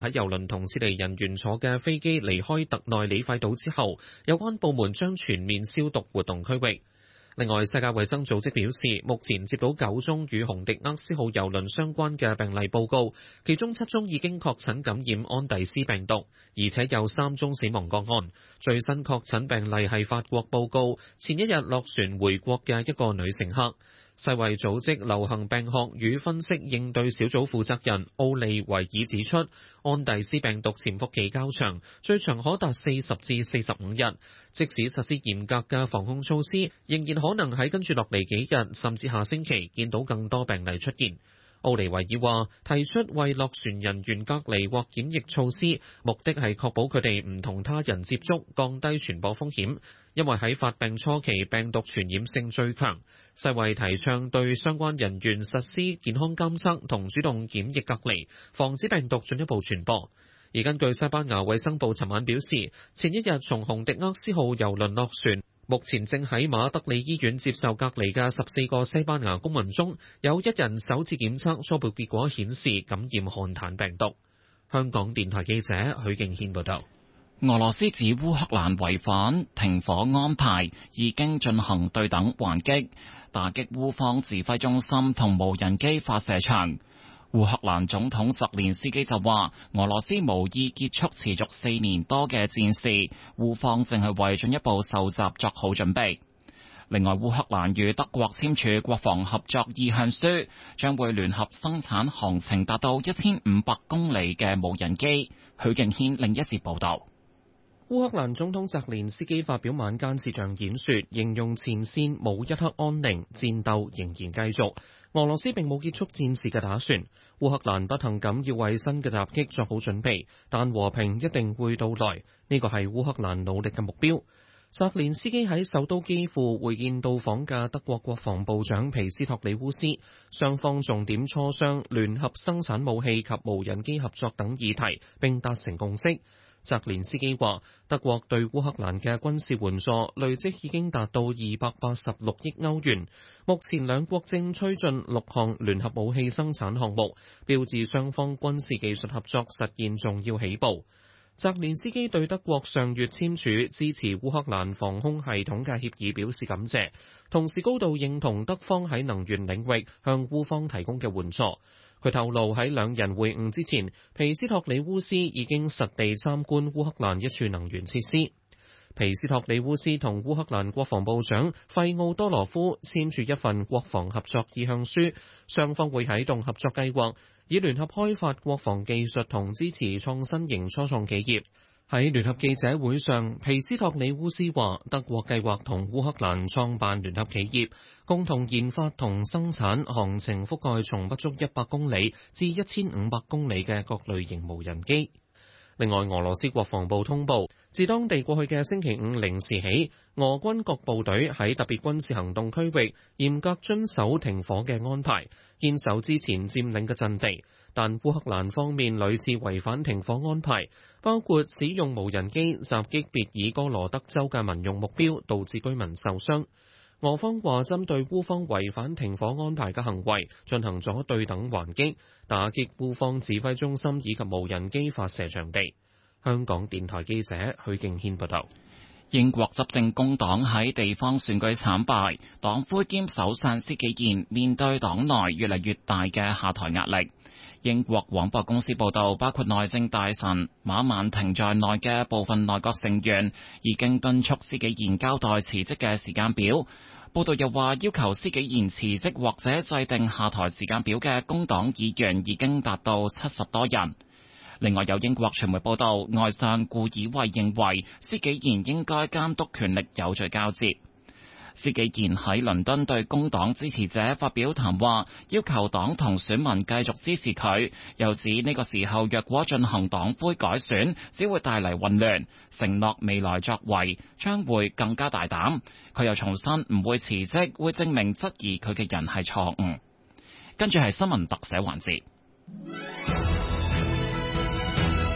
喺郵輪同智利人員坐嘅飛機離開特內里費島之後，有關部門將全面消毒活動區域。另外，世界衛生組織表示，目前接到9宗與洪迪厄斯號郵輪相關嘅病例報告，其中7宗已經確診感染安第斯病毒，而且有3宗死亡個案。最新確診病例係法國報告，前一日落船回國嘅一個女乘客。世衛組織流行病學與分析應對小組負責人奧利維爾指出，安第斯病毒潛伏期較長，最長可達40至45日。即使實施嚴格嘅防控措施，仍然可能喺跟住落嚟幾日，甚至下星期見到更多病例出現。奧利維爾話：提出為落船人員隔離或檢疫措施，目的係確保佢哋唔同他人接觸，降低傳播風險。因為喺發病初期，病毒傳染性最強。世衛提倡對相關人員實施健康監測同主動檢疫隔離，防止病毒進一步傳播。而根據西班牙衛生部尋晚表示，前一日從洪迪厄斯號郵輪落船，目前正喺馬德里醫院接受隔離嘅14個西班牙公民中，有1人首次檢測初步結果顯示感染漢坦病毒。香港電台記者許敬軒報道。 俄羅斯指烏克蘭違反停火安排，已經進行對等還擊，打擊烏方指揮中心同無人機發射場。烏克蘭總統澤連斯基就話，俄羅斯無意結束持續4年多嘅戰事，烏方正係為進一步受襲作好準備。另外，烏克蘭與德國簽署國防合作意向書，將會聯合生產航程達到1500公里嘅無人機。許敬軒另一節報道。 烏克蘭總統澤連斯基發表晚間視像演說，形容前線冇一刻安寧，戰鬥仍然繼續。俄羅斯並冇結束戰事嘅打算。烏克蘭不幸咁要為新嘅襲擊作好準備，但和平一定會到來。呢個係烏克蘭努力嘅目標。澤連斯基喺首都基輔會見到訪嘅德國國防部長皮斯托里烏斯，雙方重點磋商聯合生產武器及無人機合作等議題，並達成共識。澤連斯基話，德國對烏克蘭嘅軍事援助累積已經達到286億歐元。目前兩國正推進6項聯合武器生產項目，標誌雙方軍事技術合作實現重要起步。澤連斯基對德國上月簽署支持烏克蘭防空系統嘅協議表示感謝，同時高度認同德方喺能源領域向烏方提供嘅援助。佢透露喺兩人會晤之前，皮斯托里烏斯已經實地參觀烏克蘭一處能源設施。皮斯托里烏斯同烏克蘭國防部長費奧多羅夫簽署一份國防合作意向書，雙方會啟動合作計劃，以聯合開發國防技術同支持創新型初創企業。喺聯合記者會上，皮斯托里烏斯話，德國計劃同烏克蘭創辦聯合企業，共同研發同生產航程覆蓋從不足100公里至1500公里嘅各類型無人機。另外，俄羅斯國防部通報，自當地過去嘅星期五零時起，俄軍各部隊喺特別軍事行動區域嚴格遵守停火嘅安排，堅守之前佔領嘅陣地。但烏克蘭方面屢次違反停火安排，包括使用無人機襲擊別爾哥羅德州嘅民用目標，導致居民受傷。俄方話針對烏方違反停火安排嘅行為，進行咗對等還擊，打擊烏方指揮中心以及無人機發射場地。香港電台記者許敬軒報道。 英國執政工黨喺地方選舉慘敗，黨魁兼首相施紀賢面對黨內越嚟越大嘅下台壓力。英國廣播公司報道，包括內政大臣馬曼婷在內嘅部分內閣成員已經敦促施紀賢交代辭職嘅時間表。報道又話，要求施紀賢辭職或者制定下台時間表嘅工黨議員已經達到70多人。另外有英國傳媒報道，外相顧爾惠認為施紀賢應該監督權力有序交接。施紀賢喺倫敦對工黨支持者發表談話，要求黨同選民繼續支持佢，又指呢個時候若果進行黨魁改選，只會帶嚟混亂，承諾未來作為將會更加大膽。佢又重申唔會辭職，會證明質疑佢嘅人係錯誤。跟住係新聞特寫環節。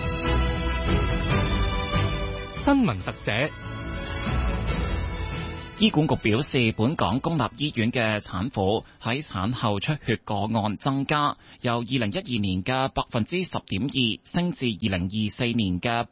新聞特寫。 醫管局表示，本港公立醫院嘅產婦喺產後出血個案增加，由2012年嘅10.2%升至2024年嘅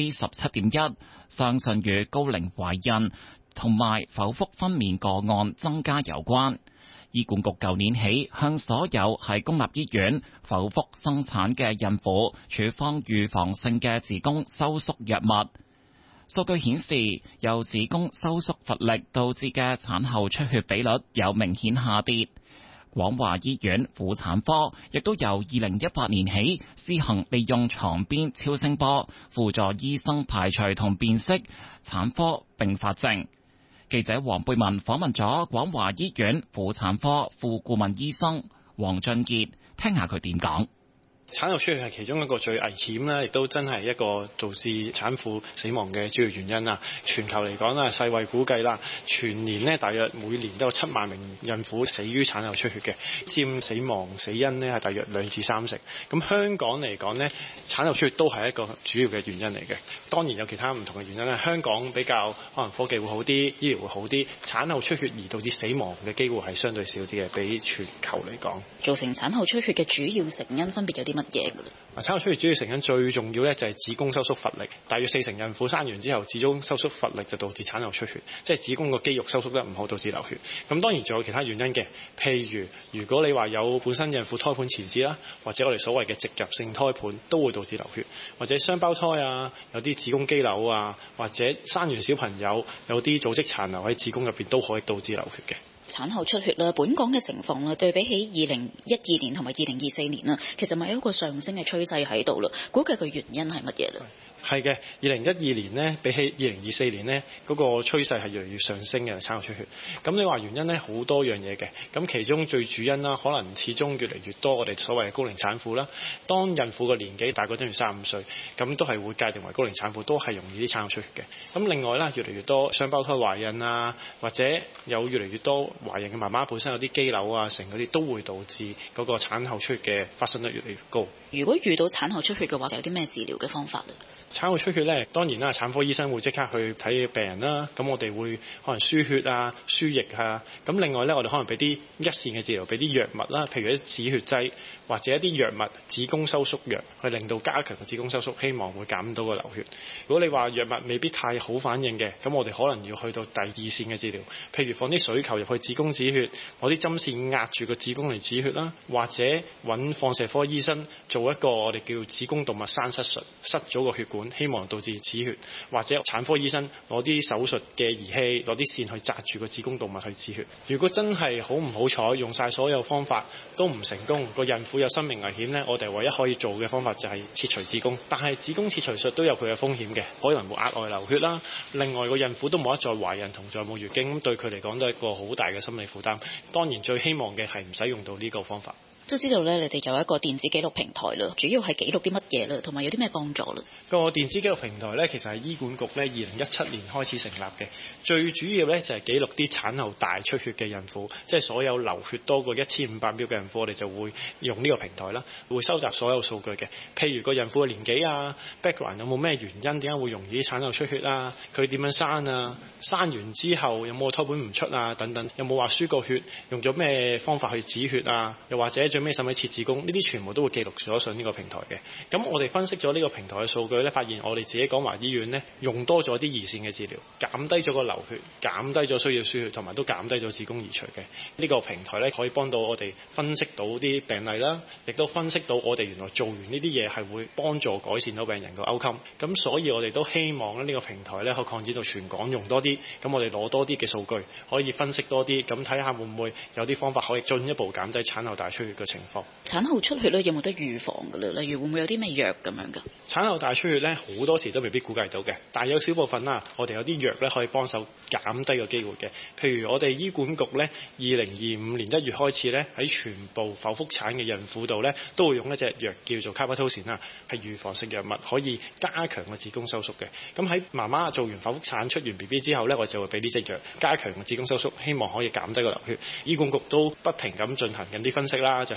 17.1%，相信與高齡懷孕同埋剖腹分娩個案增加有關。醫管局舊年起向所有喺公立醫院剖腹生產嘅孕婦處方預防性嘅子宮收縮藥物。數據顯示，由子宮收縮乏力導致嘅產後出血比率有明顯下跌。廣華醫院婦產科亦都由2018年起施行利用床邊超聲波輔助醫生排除同辨識產科併發症。記者黃貝文訪問咗廣華醫院婦產科副顧問醫生黃俊傑，聽下佢點講。 產後出血係其中一個最危險啦，亦都真係一個導致產婦死亡嘅主要原因啦。全球嚟講啦，世衛估計啦，全年呢大約每年都有7萬名孕婦死於產後出血嘅，佔死亡死因呢係大約2至3成。咁香港嚟講呢，產後出血都係一個主要嘅原因嚟嘅。當然有其他唔同嘅原因啦。香港比較可能科技會好啲，醫療會好啲，產後出血而導致死亡嘅機會係相對少啲嘅，比全球嚟講。 造成產後出血嘅主要成因分別有啲乜嘢？ 產後出血主要成因最重要咧就係子宮收縮乏力，大約4成孕婦生完之後子宮收縮乏力就導致產後出血，即係子宮個肌肉收縮得唔好導致流血。咁當然仲有其他原因嘅，譬如果你話有本身孕婦胎盤前置啦，或者我哋所謂嘅植入性胎盤都會導致流血，或者雙胞胎啊，有啲子宮肌瘤啊，或者生完小朋友有啲組織殘留喺子宮入邊都可以導致流血嘅。 產後出血啦，本港嘅情況啦，對比起2012年同埋2024年啦，其實咪有一個上升嘅趨勢喺度啦。估計個原因係乜嘢咧？ 係嘅，2012年呢，比起2024年呢，嗰個趨勢係越嚟越上升嘅產後出血。咁你話原因呢，好多樣嘢嘅。咁其中最主因啦，可能始終越嚟越多我哋所謂嘅高齡產婦啦。當孕婦嘅年紀大過等於35歲，咁都係會界定為高齡產婦，都係容易啲產後出血嘅。咁另外啦，越嚟越多雙胞胎懷孕啊，或者有越嚟越多懷孕嘅媽媽本身有啲肌瘤啊，成嗰啲都會導致嗰個產後出血嘅發生率越嚟越高。 如果遇到產後出血嘅話，有啲咩治療嘅方法咧？ 產後出血咧，當然啦，產科醫生會即刻去睇病人啦。咁我哋會可能輸血啊、輸液啊。咁另外咧，我哋可能俾啲一線嘅治療，俾啲藥物啦，譬如一啲止血劑或者一啲藥物子宮收縮藥，去令到加強個子宮收縮，希望會減到個流血。如果你話藥物未必太好反應嘅，咁我哋可能要去到第2線嘅治療，譬如放啲水球入去子宮止血，攞啲針線壓住個子宮嚟止血啦，或者揾放射科醫生做一個我哋叫子宮動脈栓塞術，塞咗個血管，希望導致止血，或者產科醫生攞啲手術嘅儀器，攞啲線去紮住個子宮動脈去止血。如果真係好唔好彩，用晒所有方法都唔成功，個孕婦有生命危險呢，我哋唯一可以做嘅方法就係切除子宮。但係子宮切除術都有佢嘅風險嘅，可能會額外流血啦。另外個孕婦都冇得再懷孕同再冇月經，咁對佢嚟講都係一個好大嘅心理負擔。當然最希望嘅係唔使用到呢個方法。 都知道咧，你哋有一個電子記錄平台啦，主要係記錄啲乜嘢啦，同埋有啲咩幫助啦？ 個電子記錄平台咧，其實係醫管局咧2017年開始成立嘅，最主要咧就係記錄啲產後大出血嘅孕婦，即係所有流血多過1500秒嘅孕婦，我哋就會用呢個平台啦，會收集所有數據嘅，譬如個孕婦嘅年紀啊 ，background 有冇咩原因，點解會容易產後出血啊，佢點樣生啊，生完之後有冇胎盤唔出啊，等等，有冇話輸過血，用咗咩方法去止血啊，又或者最尾使唔使切子宮，呢啲全部都會記錄咗上呢個平台嘅。咁我哋分析咗呢個平台嘅數據咧，發現我哋自己廣華醫院咧用多咗啲二線嘅治療，減低咗個流血，減低咗需要輸血，同埋都減低咗子宮移除嘅。呢個平台咧可以幫到我哋分析到啲病例啦，亦都分析到我哋原來做完呢啲嘢係會幫助改善到病人個 outcome。咁所以我哋都希望咧呢個平台咧可以擴展到全港用多啲，咁我哋攞多啲嘅數據，可以分析多啲，咁睇下會唔會有啲方法可以進一步減低產後大出血嘅情況。 產後出血咧有冇得預防㗎啦？例如會唔會有啲咩藥咁樣㗎？產後大出血咧好多時都未必估計到嘅，但係有少部分啦，我哋有啲藥咧可以幫手減低個機會嘅。譬如我哋醫管局咧2025年1月開始咧喺全部剖腹產嘅孕婦度咧都會用一隻藥叫做卡巴托善啦，係預防性藥物，可以加強個子宮收縮嘅。咁喺媽媽做完剖腹產出完 BB 之後咧，我就會俾呢隻藥加強個子宮收縮，希望可以減低個流血。醫管局都不停咁進行緊啲分析啦，就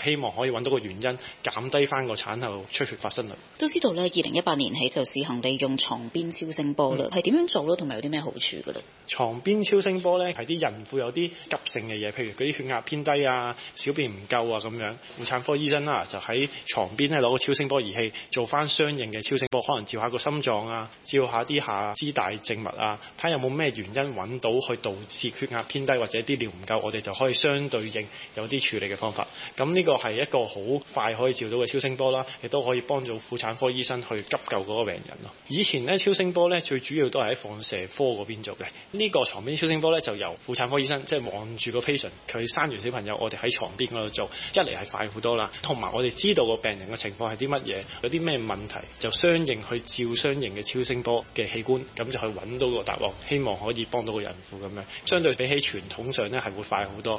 希望可以揾到個原因，減低翻個產後出血發生率。 都知道咧，2018年起就試行利用床邊超聲波啦，係點樣做咯，同埋有啲咩好處㗎啦？ 床邊超聲波咧係啲孕婦有啲急性嘅嘢，譬如嗰啲血壓偏低啊、小便唔夠啊咁樣，婦產科醫生啦就喺床邊咧攞個超聲波儀器做翻相應嘅超聲波，可能照下個心臟啊，照下啲下肢大靜脈啊，睇下有冇咩原因揾到去導致血壓偏低或者啲尿唔夠，我哋就可以相對應有啲處理嘅方法。咁呢個係一個好快可以照到嘅超聲波啦，亦都可以幫助婦產科醫生去急救嗰個病人咯。以前咧超聲波咧最主要都係喺放射科嗰邊做嘅，呢個床邊超聲波咧就由婦產科醫生即係望住個 patient， 佢生完小朋友，我哋喺床邊嗰度做，一嚟係快好多啦，同埋我哋知道個病人嘅情況係啲乜嘢，有啲咩問題，就相應去照相應嘅超聲波嘅器官，咁就去揾到個答案，希望可以幫到個孕婦咁樣，相對比起傳統上咧係會快好多。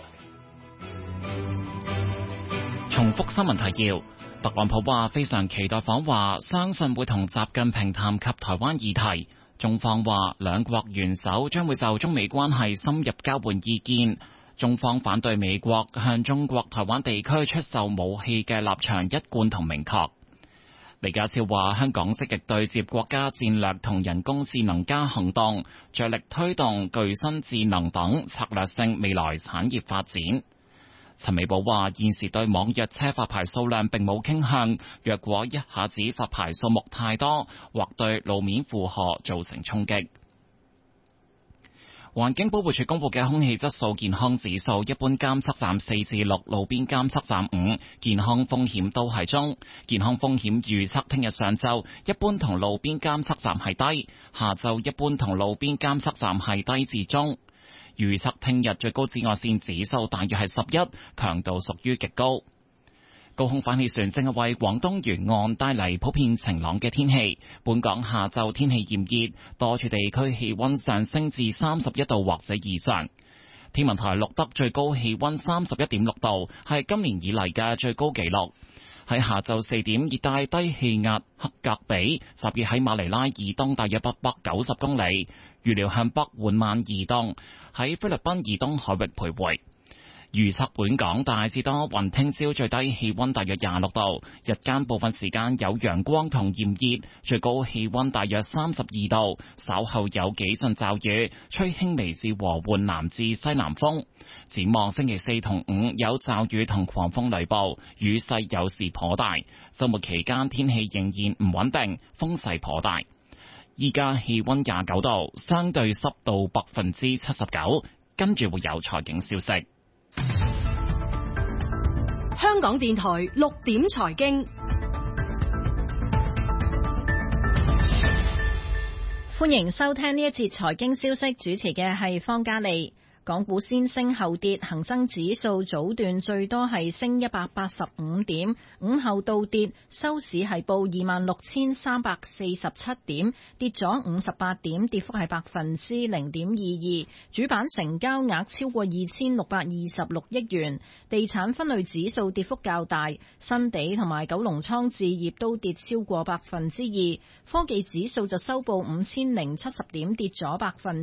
重複新聞提要：特朗普話非常期待訪華，相信會同習近平談及台灣議題。中方話兩國元首將會就中美關係深入交換意見。中方反對美國向中國台灣地區出售武器嘅立場一貫同明確。李家超話香港積極對接國家戰略同人工智能加行動，着力推動具身智能等策略性未來產業發展。陳美寶話現時對網約車發牌數量並冇傾向，若果一下子發牌數目太多，或對路面負荷造成衝擊。環境保護署公布嘅空氣質素健康指數，一般監測站4至6，路邊監測站5，健康風險都係中。健康風險預測聽日上晝一般同路邊監測站係低，下晝一般同路邊監測站係低至中。預測聽日最高紫外線指數大約係11，強度屬於極高。高空反氣旋正係為廣東沿岸帶嚟普遍晴朗嘅天氣。本港下晝天氣炎熱，多處地區氣溫上升至31度或者以上。天文台錄得最高氣溫31.6度，係今年以嚟嘅最高紀錄。喺下晝4點，熱帶低氣壓克格比集結喺馬尼拉以東大約890公里，預料向北緩慢移動，喺菲律賓以東海域徘徊。預測本港大致多雲，聽朝最低氣溫大約26度，日間部分時間有陽光同炎熱，最高氣溫大約32度，稍後有幾陣驟雨，吹輕微至和緩南至西南風。展望星期4同5有驟雨同狂風雷暴，雨勢有時頗大。週末期間天氣仍然唔穩定，風勢頗大。依家氣溫29度，相對濕度79%。跟住會有財經消息。 香港電台6點財經，歡迎收聽呢一節財經消息，主持嘅係方嘉利。港股先升後跌，恒生指數早段最多係升185點，午後倒跌，收市係報26,347點，跌咗58點，跌幅係0.22%。主板成交額超過2626億元。地產分類指數跌幅較大，新地同埋九龍倉置業都跌超過2%。科技指數就收報5070點，跌咗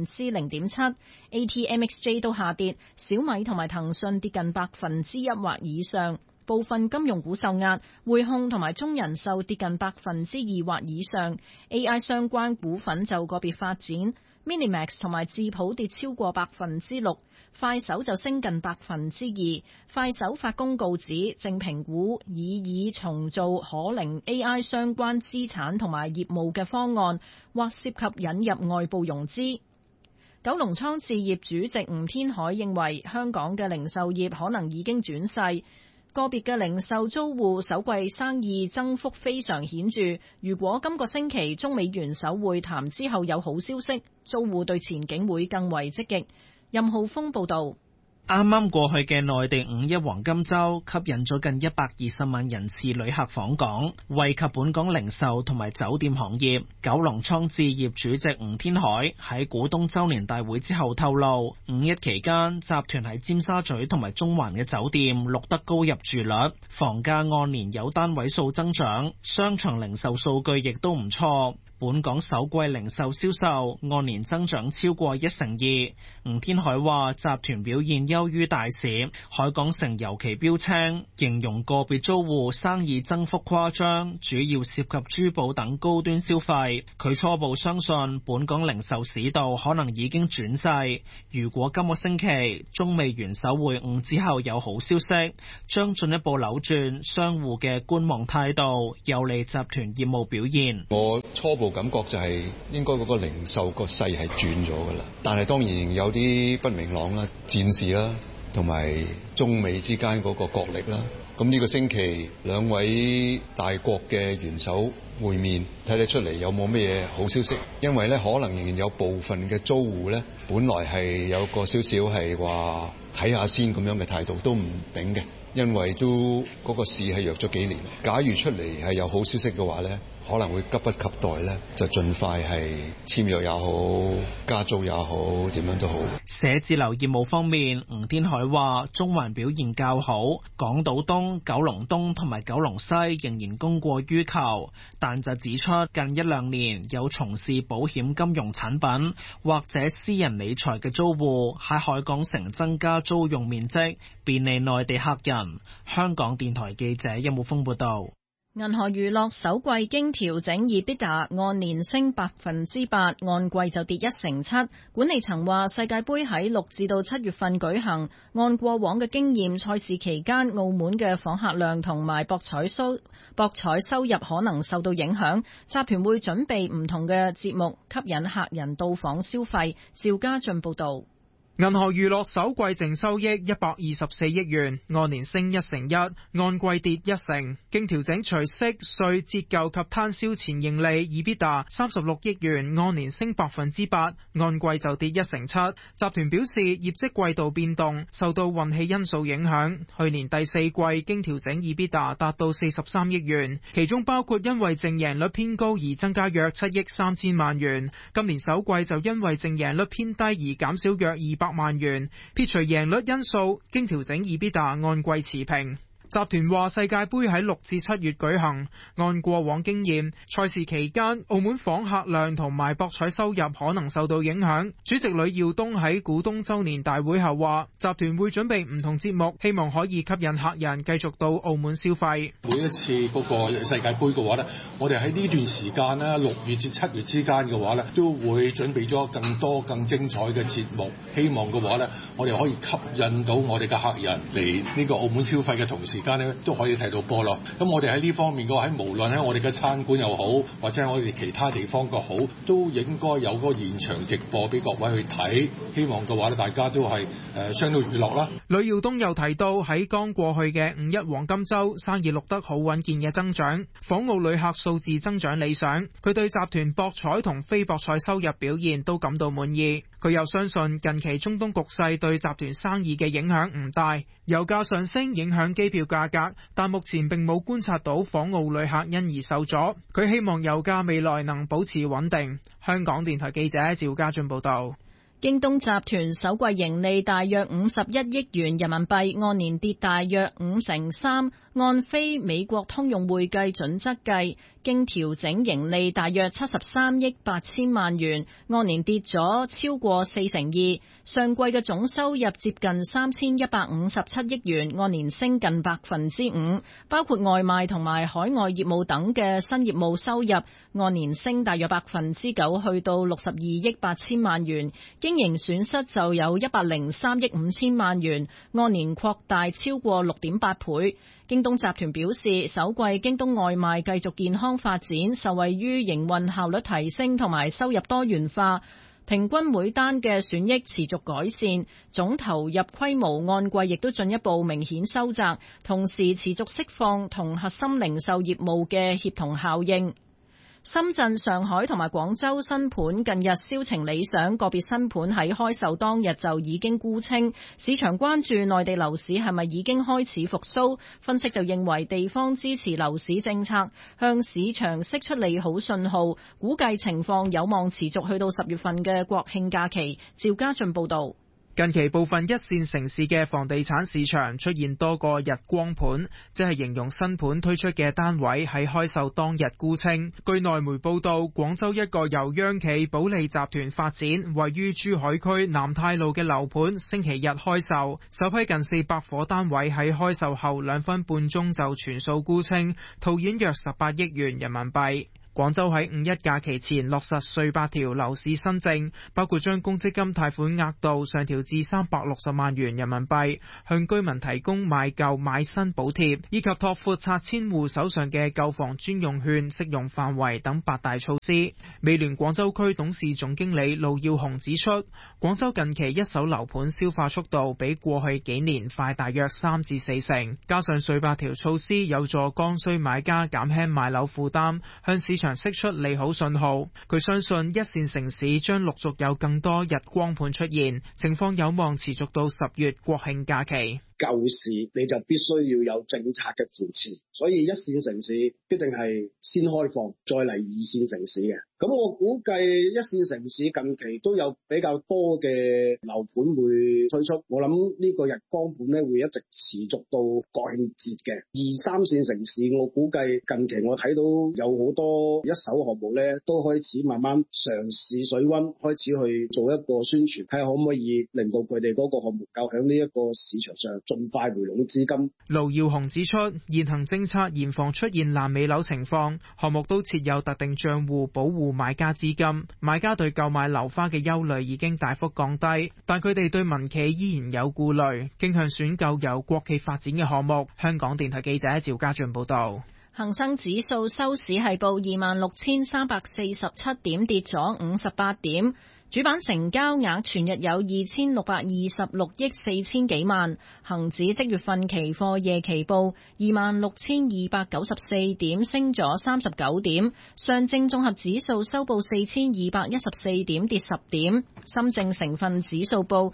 0.7%。ATMXJ都下跌，小米同埋騰訊跌近1%或以上，部分金融股受壓，匯控同埋中人壽跌近2%或以上。AI 相關股份就個別發展 ，Minimax 同埋智普跌超過6%，快手就升近2%。快手發公告指，正評估以重做可伶 AI 相關資產同埋業務嘅方案，或涉及引入外部融資。九龍倉置業主席吳天海認為，香港嘅零售業可能已經轉勢，個別嘅零售租戶首季生意增幅非常顯著。如果今個星期中美元首會談之後有好消息，租戶對前景會更為積極。任浩峰報導。 啱啱過去嘅內地5一黃金週吸引咗近120萬人次旅客訪港，惠及本港零售同埋酒店行業。九龍倉置業主席吳天海喺股東週年大會之後透露，5一期間集團喺尖沙咀同埋中環嘅酒店錄得高入住率，房價按年有單位數增長，商場零售數據亦都唔錯。 本港首季零售銷售按年增長超過1成2。吳天海話集團表現優於大市，海港城尤其標青，形容個別租戶生意增幅誇張，主要涉及珠寶等高端消費。佢初步相信本港零售市道可能已經轉勢，如果今個星期中美元首會晤之後有好消息，將進一步扭轉商戶嘅觀望態度，有利集團業務表現。 我初步感覺就係應該嗰個零售個勢係轉咗㗎啦，但係當然有啲不明朗啦，戰事啦，同埋中美之間嗰個角力啦。咁呢個星期兩位大國嘅元首會面，睇得出嚟有冇咩好消息？因為咧可能仍然有部分嘅租戶咧，本來係有個少少係話睇下先咁樣嘅態度，都唔頂嘅。因為都嗰個市係弱咗幾年，假如出嚟係有好消息嘅話咧，可能會急不及待咧，就盡快係簽約也好，加租也好，點樣都好。 寫字樓業務方面，吳天海話中環表現較好，港島東、九龍東同埋九龍西仍然供過於求，但就指出近一兩年有從事保險金融產品或者私人理財嘅租戶喺海港城增加租用面積，便利內地客人。香港電台記者任武峰報道。 銀河娛樂首季經調整 EBITDA 按年升8%，按季就跌1成7。管理層話世界盃喺6至到7月份舉行，按過往嘅經驗，賽事期間澳門嘅訪客量同埋博彩收入可能受到影響。集團會準備唔同嘅節目吸引客人到訪消費。趙家俊報道。 銀河娛樂首季淨收益124億元，按年升1成1，按季跌1成。經調整除息稅折舊及攤銷前盈利 EBITDA 36億元，按年升8%，按季就跌1成7。集團表示業績季度變動受到運氣因素影響，去年第四季經調整 EBITDA 達到43億元，其中包括因為淨贏率偏高而增加約7億3千萬元。今年首季就因為淨贏率偏低而減少約200萬元，撇除贏率因素，經調整 EBITDA 按季持平。集團話世界盃喺6至7月舉行，按過往經驗，賽事期間澳門訪客量同埋博彩收入可能受到影響。主席呂耀東喺股東周年大會後話，集團會準備唔同節目，希望可以吸引客人繼續到澳門消費。 每一次嗰個世界盃嘅話呢，我哋喺呢段時間呢，6月至7月之間嘅話呢，都會準備咗更多更精彩嘅節目，希望嘅話呢，我哋可以吸引到我哋嘅客人嚟呢個澳門消費嘅同時間咧都可以睇到波咯。咁我哋喺呢方面嘅話，喺無論喺我哋嘅餐館又好，或者喺我哋其他地方個好，都應該有個現場直播俾各位去睇。希望嘅話咧，大家都係相當娛樂啦。 呂耀東又提到喺剛過去嘅5·1黃金週，生意錄得好穩健嘅增長，訪澳旅客數字增長理想。佢對集團博彩同非博彩收入表現都感到滿意。佢又相信近期中東局勢對集團生意嘅影響唔大，油價上升影響機票價格，但目前並冇觀察到訪澳旅客因而受阻。佢希望油價未來能保持穩定。香港電台記者趙家俊報道。 京東集團首季盈利大約51億元人民幣，按年跌大約5成3，按非美國通用會計準則計，經調整盈利大約73億8千萬元，按年跌咗超過4成2。上季嘅總收入接近3157億元，按年升近5%，包括外賣同埋海外業務等嘅新業務收入，按年升大約9%，去到62億8千萬元。經營損失就有103億5千萬元，按年擴大超過6.8倍。京東集團表示，首季京東外賣繼續健康發展，受惠於營運效率提升同埋收入多元化，平均每單嘅損益持續改善，總投入規模按季亦都進一步明顯收窄，同時持續釋放同核心零售業務嘅協同效應。深圳、上海同埋廣州新盤近日銷情理想，個別新盤喺開售當日就已經沽清。市場關注內地樓市係咪已經開始復甦？分析就認為地方支持樓市政策向市場釋出利好信號，估計情況有望持續去到10月份嘅國慶假期。趙家俊報導。 近期部分一線城市嘅房地產市場出現多個日光盤，即係形容新盤推出嘅單位喺開售當日沽清。據內媒報道，廣州一個由央企保利集團發展、位於珠海區南太路嘅樓盤，星期日開售，首批近400伙單位喺開售後2分半鐘就全數沽清，套現約18億元人民幣。廣州喺5·1假期前落實稅8條樓市新政，包括將公積金貸款額度上調至360萬元人民幣，向居民提供買舊買新補貼，以及拓闊拆遷戶手上嘅購房專用券適用範圍等8大措施。美聯廣州區董事總經理盧耀雄指出，廣州近期一手樓盤消化速度比過去幾年快大約3至4成，加上稅8條措施有助剛需買家減輕買樓負擔，向市場釋出利好信號。佢相信一線城市將陸續有更多日光盤出現，情況有望持續到10月國慶假期。 舊市你就必須要有政策嘅扶持，所以一線城市必定係先開放，再嚟2線城市嘅。咁我估計一線城市近期都有比較多嘅樓盤會推出，我諗呢個日光盤咧會一直持續到國慶節嘅。2、3線城市我估計近期我睇到有好多一手項目咧都開始慢慢嘗試水溫，開始去做一個宣傳，睇下可唔可以令到佢哋嗰個項目夠喺呢一個市場上盡快回籠資金。 盧耀雄指出，現行政策嚴防出現爛尾樓情況，項目都設有特定賬戶保護買家資金，買家對購買樓花嘅憂慮已經大幅降低，但佢哋對民企依然有顧慮，傾向選購由國企發展嘅項目。香港電台記者趙家俊報道。 恒生指數收市係報26,347點，跌咗58點。主板成交額全日有2626億4千幾萬，恒指即月份期貨夜期報26,294點，升咗39點。上證綜合指數收報4,214點，跌10點。深證成分指數報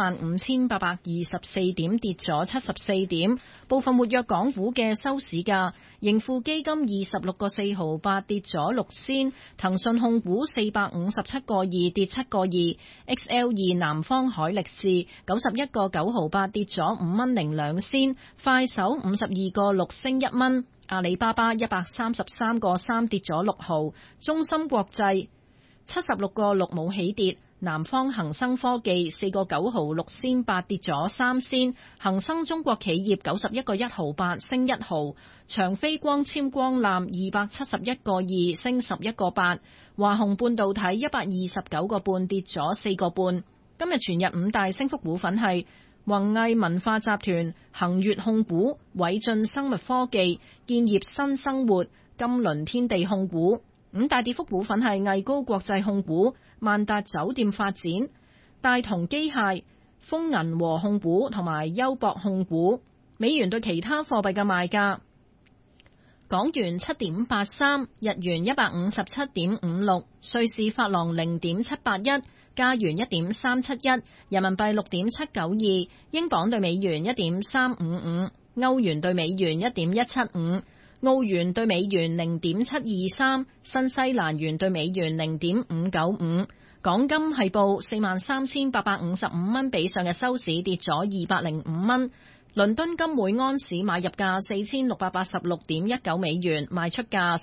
15,824點，跌咗74點。部分活躍港股嘅收市價，盈富基金26個4毫8，跌咗6仙。騰訊控股457個2，跌7個2。XL2 南方海力士91個9毫8，跌咗5蚊零2仙。快手52個6，升1蚊。阿里巴巴133個3，跌咗6毫。中芯國際76個6，冇起跌。南方恒生科技4個9毫6仙8，跌咗3仙。恒生中國企業91個1毫8，升1毫。長飛光纖光纜271個2，升11個8。華虹半導體129個半，跌咗4個半。今日全日5大升幅股份係宏毅文化集團、恒悅控股、偉進生物科技、建業新生活、金輪天地控股。5大跌幅股份係毅高國際控股、萬達酒店發展、大同機械、豐銀和控股同埋優博控股。美元對其他貨幣嘅賣價：港元7.83，日元157.56，瑞士法郎0.781，加元1.371，人民幣6.792，英鎊對美元1.355，歐元對美元1.175。澳元對美元0.723，新西蘭元對美元0.595。港金係報43,855蚊，比上日收市跌咗205蚊。倫敦金每安士買入價4686.19美元，賣出價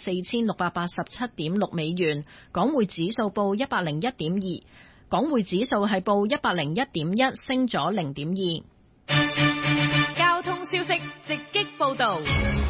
4687.6美元。港匯指數報101.2，港匯指數係報101.1，升咗0.2。 交通消息直擊報道。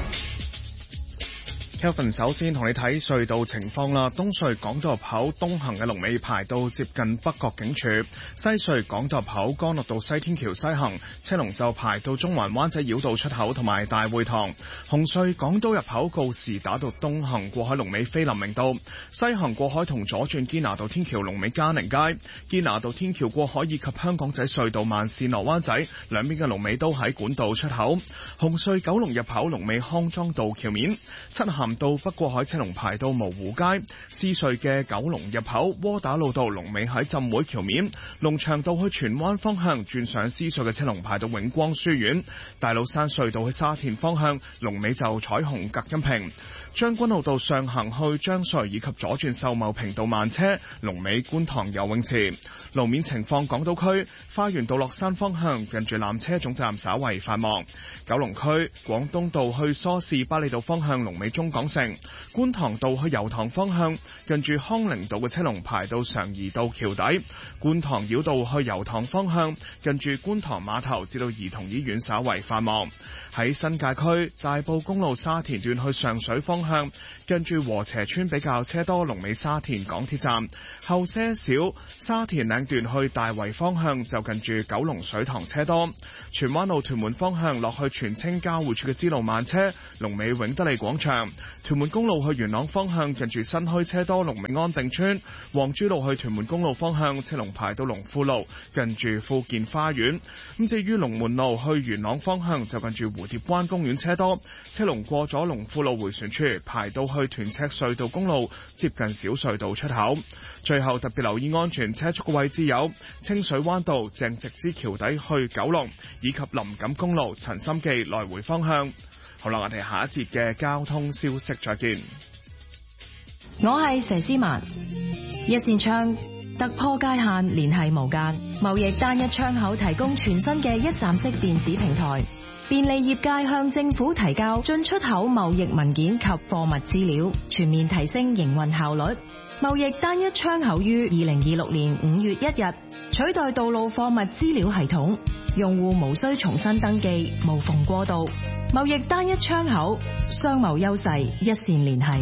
Kelvin 首先同你睇隧道情況啦。東隧港島入口東行嘅龍尾排到接近北角警署，西隧港島入口干諾道西天橋西行車龍就排到中環灣仔繞道出口同埋大會堂。紅隧港島入口告士打道東行過海龍尾菲林明道，西行過海同左轉堅拿道天橋龍尾嘉寧街，堅拿道天橋過海以及香港仔隧道慢線落灣仔兩邊嘅龍尾都喺管道出口。紅隧九龍入口龍尾康莊道橋面，漆咸到北過海車龍排到蕪湖街，獅隧嘅九龍入口窩打老道龍尾喺浸會橋面，龍翔道去荃灣方向轉上獅隧嘅車龍排到永光書院，大老山隧道去沙田方向龍尾就彩虹隔音屏。 將軍澳道上行去將穗以及左轉秀茂坪道慢車，龍尾觀塘游泳池。路面情況，港島區花園道落山方向近住纜車總站稍為繁忙。九龍區廣東道去梳士巴利道方向龍尾中港城。觀塘道去油塘方向近住康寧道嘅車龍排到常怡道橋底。觀塘繞道去油塘方向近住觀塘碼頭至到兒童醫院稍為繁忙。喺新界區大埔公路沙田段去上水方向近住禾輋村比較車多，龍尾沙田港鐵站。後些少沙田嶺段去大圍方向就近住九龍水塘車多。荃灣路屯門方向落去荃青交匯處嘅支路慢車，龍尾永德利廣場。屯門公路去元朗方向近住新墟車多，龍尾安定村。黃珠路去屯門公路方向車龍排到龍富路近住富健花園。咁至於龍門路去元朗方向就近住蝴蝶灣公園車多，車龍過咗龍富路迴旋處排到去屯赤隧道公路接近小隧道出口。最後特別留意安全車速嘅位置有清水灣道鄭直之橋底去九龍，以及林錦公路陳心記來回方向。好啦，我哋下一節嘅交通消息再見。 我係佘詩曼，一線窗突破界限，聯繫無間，貿易單一窗口提供全新嘅一站式電子平台，便利業界向政府提交進出口貿易文件及貨物資料，全面提升營運效率。貿易單一窗口於2026年5月1日取代道路貨物資料系統，用戶無需重新登記，無縫過渡。貿易單一窗口，商貿優勢一線聯繫。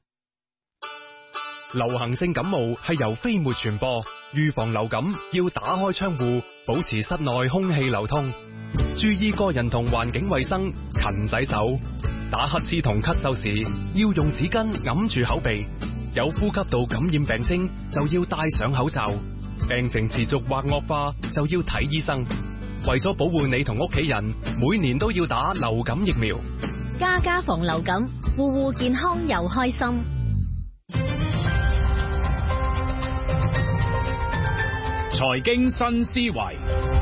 流行性感冒係由飛沫傳播，預防流感要打開窗戶，保持室內空氣流通，注意個人同環境衛生，勤洗手。打乞嗤同咳嗽時要用紙巾揞住口鼻，有呼吸道感染病徵就要戴上口罩，病情持續或惡化就要睇醫生。為咗保護你同屋企人，每年都要打流感疫苗。 家家防流感，戶戶健康又開心。 財經新思維，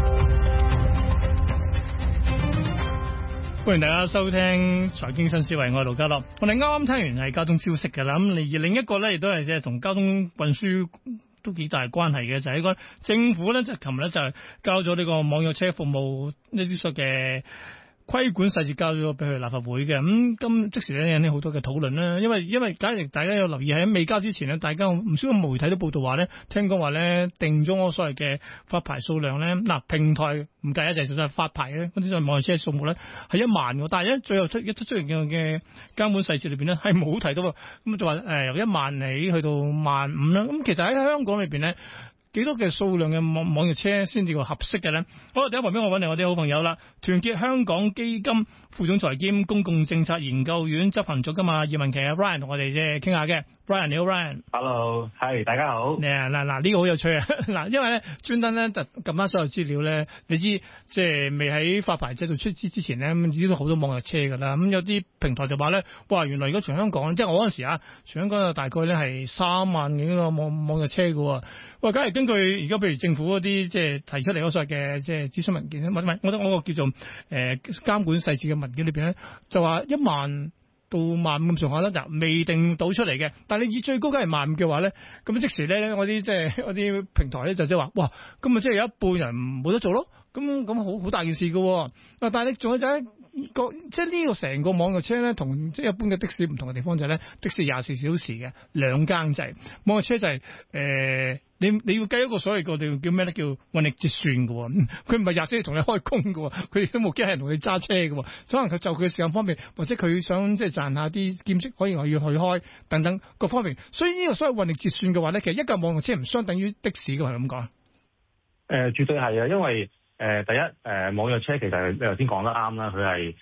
歡迎大家收聽財經新思維，我係盧家樂。我哋啱啱聽完係交通消息嘅啦，咁而另一個咧亦都係即係同交通運輸都幾大關係嘅，就係呢個政府咧，就琴日咧就係交咗呢個網約車服務呢啲所嘅規管細節交咗俾佢立法會嘅。咁即時咧引起好多嘅討論啦，因為假如大家有留意喺未交之前咧，大家唔少嘅媒體都報道話咧，聽講話咧定咗我所謂嘅發牌數量咧，嗱平台唔計啊，就係發牌嘅嗰啲就網約車數目咧係1萬嘅，但係咧最後出現嘅監管細節裏邊咧係冇提到，咁就話由1萬起去到15000啦。咁其實喺香港裏邊咧，幾多嘅數量嘅網約車先至個合適嘅咧？好，第一旁邊我揾嚟我啲好朋友啦，團結香港基金副總裁兼公共政策研究院執行總監葉文祺啊 Ryan 同我哋即係傾下嘅。Ryan 你好 ，Ryan。Hello， 係大家好。嗱呢個好有趣啊！嗱，因為咧專登咧撳翻所有資料咧，你知即係未喺發牌制度出之前咧，已經都好多網約車噶啦。咁有啲平台就話咧，哇，原來如果全香港，即係我嗰陣時啊，全香港有大概咧係3萬幾個網約車噶。喂，假如根據而家譬如政府嗰啲即係提出嚟嗰所謂嘅即係諮詢文件，唔係，我覺得我個叫做監管細節嘅文件裏邊咧，就話1萬到15000咁上下啦，就未定到出嚟嘅。但係你以最高梗係15000嘅話咧，咁即時咧我啲即係嗰啲平台咧就即係話，哇，咁啊即係有一半人冇得做咯。咁好大件事㗎。但係你仲有就係即係呢個成個網約車咧，同即係一般嘅的士唔同嘅地方就係咧，的士24小時嘅2更制，網約車就係你要計一個所謂個叫咩咧，叫運力折算嘅。佢唔係24小時同你開工嘅，佢都冇機械人同你揸車嘅。可能佢就佢嘅時間方面，或者佢想即係賺下啲兼職，可以我要去開等等各方面。所以呢個所謂運力折算嘅話咧，其實一架網約車唔相等於的士嘅，係咁講。 絕對係啊，因為第一網約車其實你頭先講得啱啦，佢係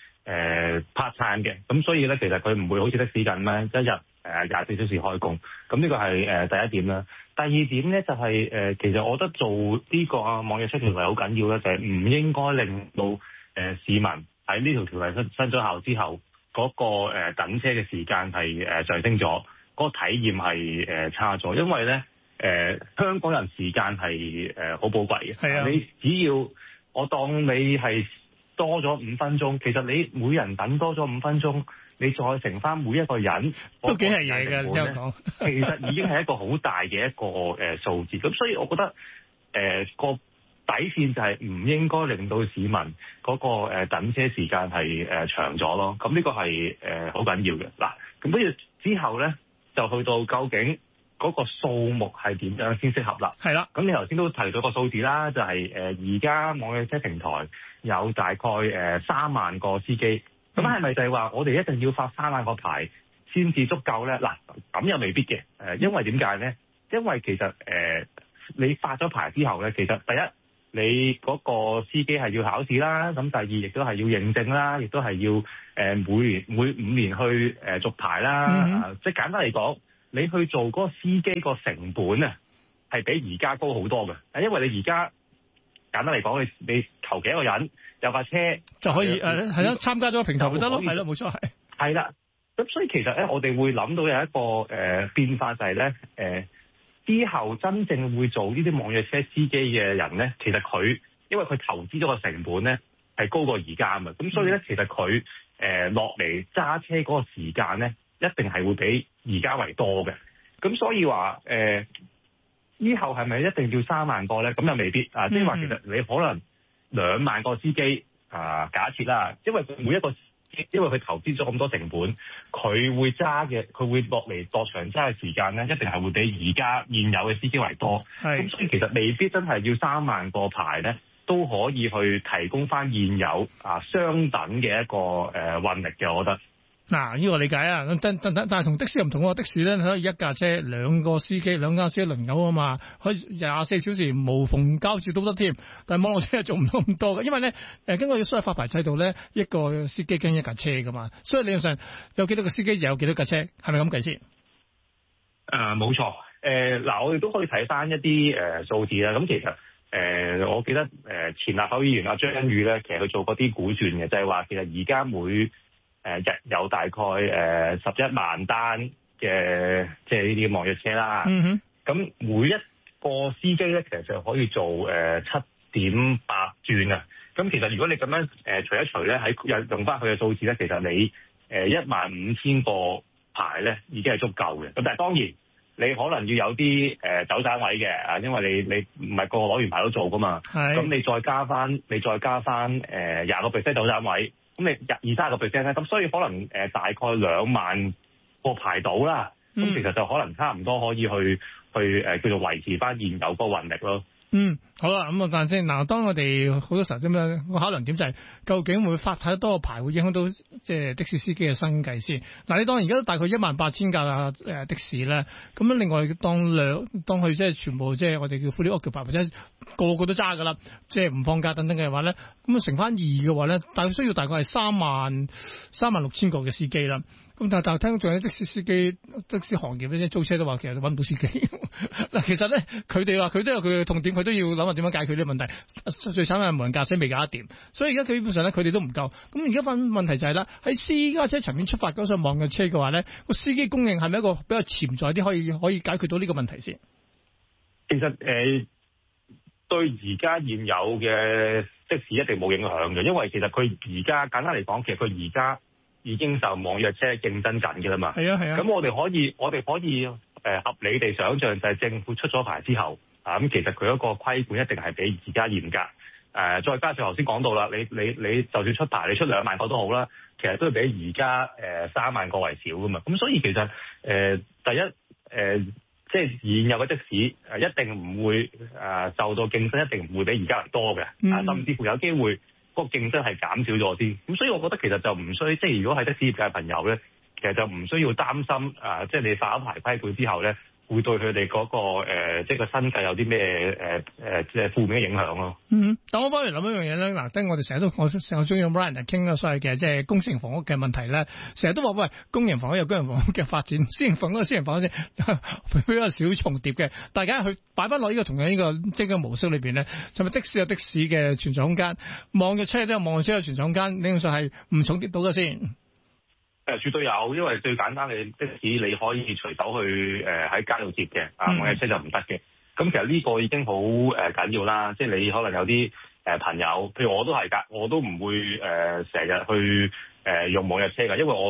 part time 嘅，咁所以咧其實佢唔會好似的士咁咧一日24小時開工。咁呢個係第一點啦。第二點咧就係其實我覺得做呢個網約車條例好緊要咧，就係唔應該令到市民喺呢條條例生咗效之後嗰個等車嘅時間係上升咗，嗰個體驗係差咗，因為咧香港人時間係好寶貴嘅。係啊，你只要我當你係多咗5分鐘，其實你每人等多咗5分鐘， 你再乘翻每一個人都幾係嘢嘅，你聽我講， 其實已經係一個好大嘅一個數字。咁所以我覺得個底線就係唔應該令到市民嗰個等車時間係長咗咯。咁呢個係好緊要嘅。嗱，咁跟住之後咧就去到究竟嗰個數目係點樣先適合啦？ 係啦。 咁你頭先都提到個數字啦，就係而家網約車平台有大概3萬個司機。咁係咪就係話我哋一定要發3萬個牌先至足夠咧？嗱，咁又未必嘅。因為點解咧？因為其實你發咗牌之後咧，其實第一你嗰個司機係要考試啦，咁第二亦都係要認證啦，亦都係要每5年去續牌啦。即係簡單嚟講，你去做嗰個司機個成本啊，係比而家高好多嘅。因為你而家簡單嚟講，你求幾個人有架車就可以係啦，參加咗平台就得咯，係咯，冇錯係。係啦，咁所以其實咧，我哋會諗到有一個變化就係咧之後真正會做呢啲網約車司機嘅人咧，其實因為佢投資咗個成本咧係高過而家啊嘛，咁所以咧其實佢落嚟揸車嗰個時間咧一定係會比而家為多嘅。咁所以話之後係咪一定要3萬個咧？咁又未必啊，即係話其實你可能2萬個司機假設啦，因為佢投資咗咁多成本，佢會落嚟落場揸嘅時間咧，一定係會比而家現有嘅司機為多。咁所以其實未必真係要3萬個牌咧，都可以去提供翻現有相等嘅一個運力嘅，我覺得。 嗱，呢個理解啊，但係同的士又唔同喎。的士咧可以一架車2個司機，2架司機輪流啊嘛，可以24小時無縫交接都得添。但係網絡車係做唔到咁多嘅，因為咧根據所謂發牌制度咧，一個司機跟一架車噶嘛，所以理論上有幾多個司機就有幾多架車，係咪咁計先？ 冇錯。嗱，我哋都可以睇翻一啲數字啦。咁其實我記得前立法會議員阿張欣宇咧，其實佢做過啲估算嘅，就係話其實而家每日有大概11萬單嘅即係呢啲網約車啦。咁每一個司機咧，其實就可以做7.8轉啊。咁其實如果你咁樣除一除咧，喺用翻佢嘅數字咧，其實你15000個牌咧已經係足夠嘅。咁但係當然你可能要有啲走盞位嘅，因為你唔係個個攞完牌都做噶嘛。咁你再加翻20% 走盞位。咁你20-30%咧，咁所以可能大概2萬個牌到啦。咁其實就可能差唔多可以去叫做維持翻現有嗰個運力咯。 好啦，咁啊，但先嗱，當我哋好多時候咁樣個考量點就係究竟會發太多個牌會影響到即係的士司機嘅生計先。嗱，你當而家都大概18000架的士咧，咁樣另外當佢即係全部即係我哋叫 fully occupied或者個個都揸噶啦，即係唔放假等等嘅話咧，咁啊乘翻2嘅話咧，大概需要大概係36000個嘅司機啦。咁但係聽到仲有的士司機、的士行業咧，租車都話其實揾唔到司機。嗱，其實咧佢哋話佢都有佢嘅痛點，佢都要諗下點樣解決呢個問題。最慘係無人駕駛未搞得掂，所以而家基本上咧佢哋都唔夠。咁而家問題就係啦，喺私家車層面出發嗰上網約車嘅話咧，個司機供應係咪一個比較潛在啲可以解決到呢個問題先？ 其實對而家現有嘅的士一定冇影響嘅，因為其實佢而家簡單嚟講，其實佢而家已經受網約車競爭緊嘅啦嘛。係啊。咁我哋可以合理地想像，就係政府出咗牌之後，咁其實佢嗰個規管一定係比而家嚴格。再加上頭先講到啦，你就算出牌，你出2萬個都好啦，其實都係比而家3萬個為少噶嘛。咁所以其實第一即係現有嘅的士一定唔會受到競爭，一定唔會比而家為多嘅。甚至乎有機會個競爭係減少咗啲。咁所以我覺得其實就唔需，即係如果係的士業界嘅朋友咧，其實就唔需要擔心即係你發咗牌規管之後咧，會對佢哋嗰個即係個生計有啲咩即係負面嘅影響咯。 但我翻嚟諗一樣嘢咧，嗱，我哋成日我中意用 Brian 傾咗所謂嘅即係公營房屋嘅問題咧，成日都話喂，公營房屋有公營房屋嘅發展，私營房屋有私營房屋比較少重疊嘅，大家去擺翻落呢個同樣呢個即係模式裏邊咧，係咪的士有的士嘅存在空間，網約車都有網約車嘅存在空間，理論上係唔重疊到嘅先？ 絕對有，因為最簡單嘅的士你可以隨手去喺街度接嘅，網約車就唔得嘅。咁其實呢個已經好緊要啦，即係你可能有啲朋友，譬如我都係㗎，我都唔會成日去用網約車㗎，因為我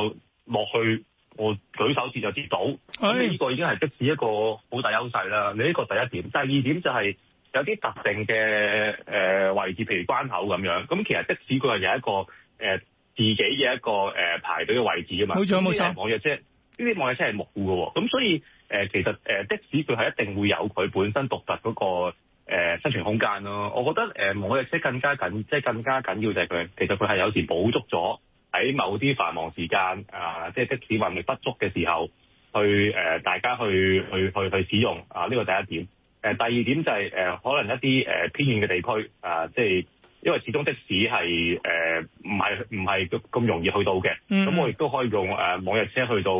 落去我舉手指就接到，咁呢個已經係的士一個好大優勢啦。你呢個第一點，第二點就係有啲特定嘅位置，譬如關口咁樣。咁其實的士佢係有一個自己嘅一個排隊嘅位置啊嘛。冇錯冇錯。網約車呢啲網約車係冇嘅喎，咁所以其實的士佢係一定會有佢本身獨特嗰個生存空間咯。我覺得網約車更加緊要就係佢其實佢係有時補足咗喺某啲繁忙時間即係的士運力不足嘅時候，去大家去使用呢個第一點。第二點就係可能一啲偏遠嘅地區即係因為始終的士係唔係咁容易去到嘅，咁我亦都可以用網約車去到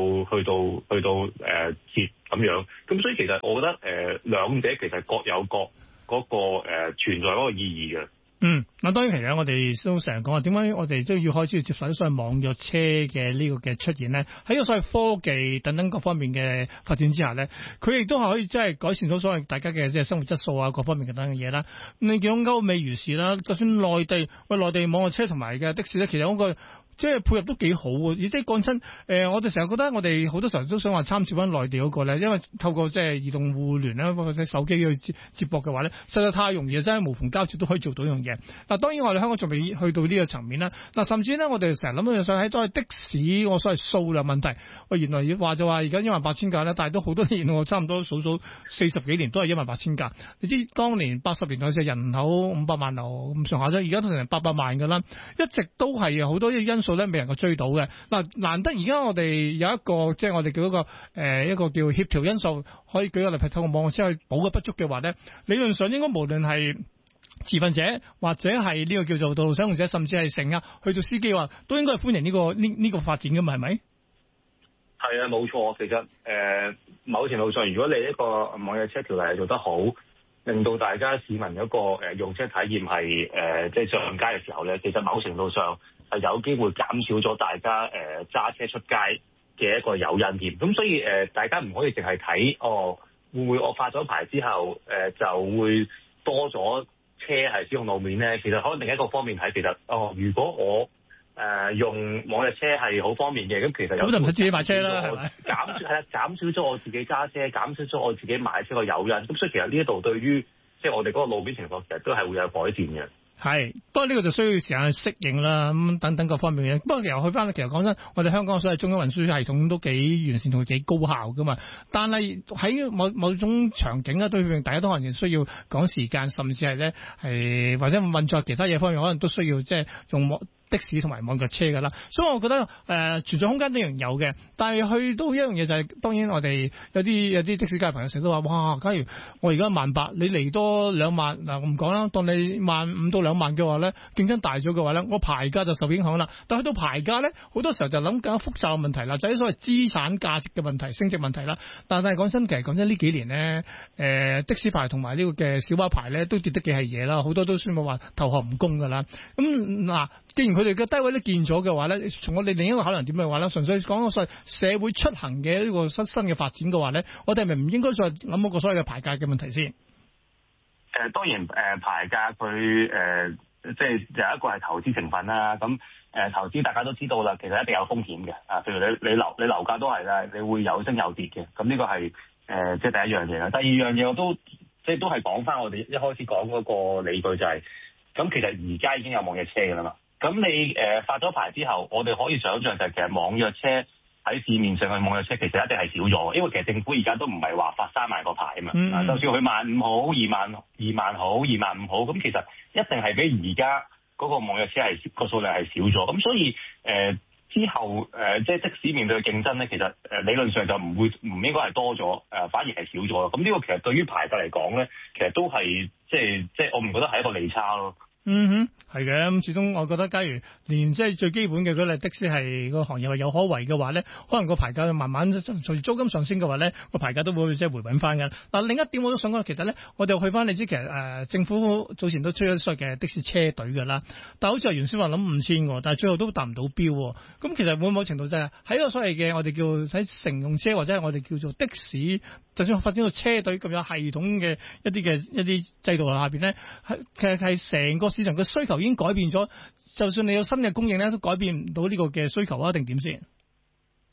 接咁樣。咁所以其實我覺得兩者其實各有各嗰個存在嗰個意義嘅。 嗱當然其實我哋都成日講話點解我哋都要開始接受所謂網約車嘅呢個嘅出現咧？喺個所謂科技等等各方面嘅發展之下咧，佢亦都係可以即係改善到所謂大家嘅即係生活質素啊各方面嘅等等嘅嘢啦。你見到歐美如是啦，就算內地網約車同埋嘅的士咧，其實嗰個即係配合都幾好喎，而即係講真，我哋成日覺得我哋好多時候都想話參照翻內地嗰個咧，因為透過即係移動互聯啦，或者手機去接駁嘅話咧，實在太容易，真係無縫交接都可以做到呢樣嘢。嗱，當然我哋香港仲未去到呢個層面啦。嗱，甚至咧我哋成日諗到想喺都係的士我所謂數量問題。喂，原來話就話而家18000架咧，但係都好多年我差唔多數40幾年都係18000架。你知當年80年代嘅時候人口500萬流咁上下啫，而家都成800萬㗎啦，一直都係好多因素咧未能夠追到嘅。嗱，難得而家我哋有一個即係我哋叫一個叫協調因素，可以舉個例，透過網約車去補個不足嘅話咧，理論上應該無論係持份者或者係呢個叫做道路使用者，甚至係乘客去到司機話，都應該係歡迎呢個發展㗎嘛，係咪？ 係啊，冇錯。其實某程度上，如果你一個網約車條例係做得好，令到大家市民一個用車體驗係即係上街嘅時候咧，其實某程度上係有機會減少咗大家揸車出街嘅一個誘因添。咁所以大家唔可以淨係睇會唔會我發咗牌之後就會多咗車係使用路面咧？其實可能另一個方面睇，其實如果我用網約車係好方便嘅，咁其實有就唔使自己買車啦，係咪？減少咗我自己揸車，減少咗我自己買車個誘因。咁所以其實呢一度對於即係我哋嗰個路面情況，其實都係會有改善嘅。係，不過呢個就需要時間去適應啦，咁等等各方面嘅。不過其實去翻，其實講真，我哋香港所謂中央運輸系統都幾完善同幾高效噶嘛。但係喺某種場景咧，對大家都可能需要講時間，甚至係咧係或者運作其他嘢方面，可能都需要即係用的士同埋網約車㗎啦，所以我覺得存在空間一樣有嘅，但係去到一樣嘢就係，當然我哋有啲的士界朋友成日都話，哇！假如我而家18000，你嚟多2萬，嗱我唔講啦，當你15000到2萬嘅話咧，競爭大咗嘅話咧，我牌價就受影響啦。但係去到牌價咧，好多時候就諗更加複雜嘅問題啦，就係所謂資產價值嘅問題、升值問題啦。但係講真，其實講真呢幾年咧，的士牌同埋呢個嘅小巴牌咧都跌得幾係嘢啦，好多都宣佈話投降唔公㗎啦。咁嗱，既然佢哋嘅低位都見咗嘅話咧，從我哋另一個考量點嘅話咧，純粹講個所謂社會出行嘅呢個新嘅發展嘅話咧，我哋係咪唔應該再諗一個所謂嘅牌價嘅問題先？當然牌價佢即係有一個係投資成分啦。咁投資大家都知道啦，其實一定有風險嘅。譬如你樓價都係啦，你會有升有跌嘅。咁呢個係即係第一樣嘢啦。第二樣嘢我都即係都係講翻我哋一開始講嗰個理據就係，咁其實而家已經有網約車㗎啦嘛。咁你發咗牌之後，我哋可以想像就係其實網約車喺市面上嘅網約車其實一定係少咗，因為其實政府而家都唔係話發3萬個牌啊嘛。就算佢15000好、2萬好、25000好，咁其實一定係比而家嗰個網約車係個數量係少咗。咁所以之後即係的士面對嘅競爭咧，其實理論上就唔應該係多咗，反而係少咗。咁呢個其實對於牌價嚟講咧，其實都係即係我唔覺得係一個利差咯。係嘅。咁始終我覺得，假如連即係最基本嘅嗰類的士係個行業係有可為嘅話咧，可能個牌價慢慢隨住租金上升嘅話咧，個牌價都會即係回穩翻㗎。嗱，另一點我都想講，其實咧，我哋去翻你知，其實政府早前都推咗所謂嘅的士車隊㗎啦，但係好似係原先話諗5000喎，但係最後都達唔到標。咁其實會某程度就係喺個所謂嘅我哋叫喺乘用車或者係我哋叫做的士，就算發展到車隊咁有系統嘅一啲制度下邊咧，其實係成個市場嘅需求已經改變咗，就算你有新嘅供應咧，都改變唔到呢個嘅需求啊，定點先？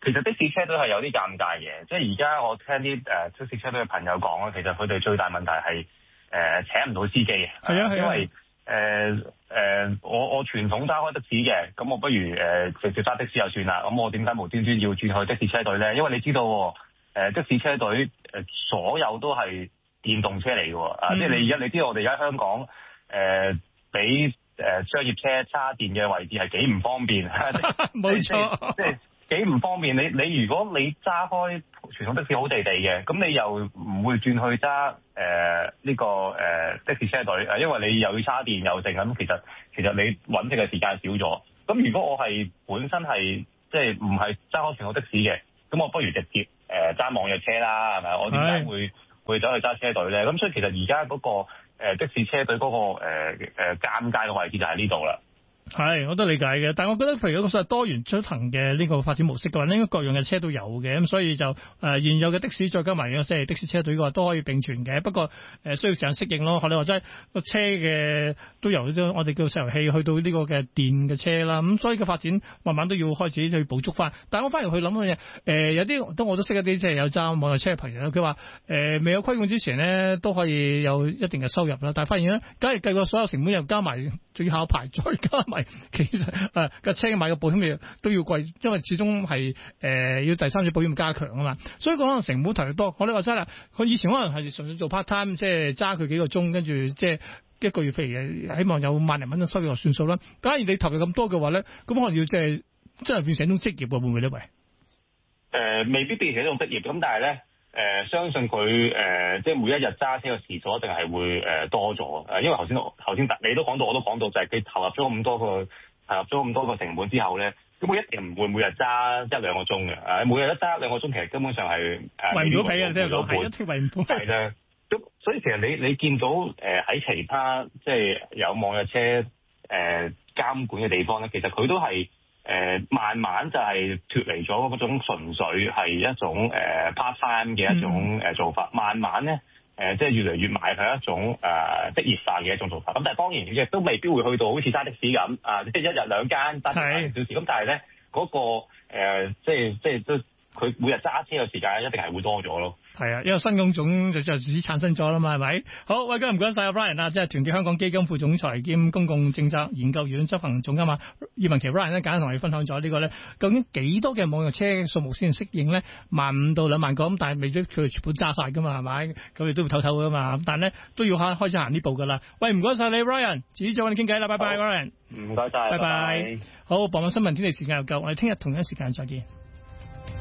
其實的士車隊係有啲尷尬嘅，即係而家我聽啲的士車隊嘅朋友講啦，其實佢哋最大問題係請唔到司機嘅。係啊，因為我傳統揸開的士嘅，咁我不如直接揸的士就算啦。咁我點解無端端要轉去的士車隊咧？因為你知道的士車隊所有都係電動車嚟嘅，即係你知道我哋而家香港俾商業車叉電嘅位置係幾唔方便。冇錯，即係幾唔方便。你如果你揸開傳統的士好地地嘅，咁你又唔會轉去揸呢個的士車隊，因為你又要叉電又剩咁，其實你揾食嘅時間少咗。咁如果我係本身係即係唔係揸開傳統的士嘅，咁我不如直接揸網約車啦，係咪？我點解會走去揸車隊咧？咁所以其實而家嗰個的士車隊嗰個尷尬嘅位置就喺呢度啦。係，我都理解嘅，但係我覺得譬如嗰個所謂多元出行嘅呢個發展模式嘅話，應該各樣嘅車都有嘅，咁所以就現有嘅的士再加埋嘅即係的士車隊嘅話都可以並存嘅，不過需要時間適應咯。學你話齋個車嘅都由我哋叫石油氣去到呢個嘅電嘅車啦，咁所以嘅發展慢慢都要開始去補足翻。但係我反而去諗嘅嘢，有啲我都識一啲即係有揸網約車嘅朋友，佢話未有規管之前呢都可以有一定嘅收入啦，但係發現咧，假如計個所有成本又加埋，仲要考牌再加埋。其實架車買個保險都要貴，因為始終係要第三者保險加強啊嘛，所以可能成本投入多。我哋話齋啦，佢以前可能係純粹做 part time， 即係揸佢幾個鐘，跟住即係一個月譬如希望有萬零蚊嘅收入就算數啦。假如你投入咁多嘅話咧，咁可能要即係真係變成一種職業喎，會唔會呢？喂，未必變成一種職業，咁但係咧。相信佢即係每一日揸車嘅時數一定係會多咗，因為頭先你都講到，我都講到，就係佢投入咗咁多個成本之後咧，咁佢一定唔會每日揸一兩個鐘嘅，每日一揸一兩個鐘，其實根本上係為唔到皮啊，即係講係一啲為唔到皮係啦。咁所以其實你見到喺其他即係有網約車監管嘅地方咧，其實佢都係。慢慢就係脫離咗嗰種純粹係一種part time 嘅一種做法，慢慢咧即係越嚟越邁向一種職業化嘅一種做法。咁但係當然亦都未必會去到好似揸的士咁即係一日兩間揸2小時。咁但係咧嗰個即係都佢每日揸車嘅時間一定係會多咗咯。係啊，因為新工種就自己產生咗啦嘛，係咪？好，喂，今日唔該晒阿 Brian 啊，即係團結香港基金副總裁兼公共政策研究院執行總監啊，葉文祺 Brian 咧，簡單同你分享咗呢個咧，究竟幾多嘅網約車數目先適應咧？15,000到2萬個，咁但係未必佢哋全部揸晒噶嘛，係咪？咁你都要唞唞噶嘛，但係咧都要開始行呢步噶啦。喂，唔該晒你 Brian，遲啲再揾你傾偈啦，拜拜 Brian，唔該晒，拜拜。好，傍晚新聞天地時間又夠，我哋聽日同一時間再見。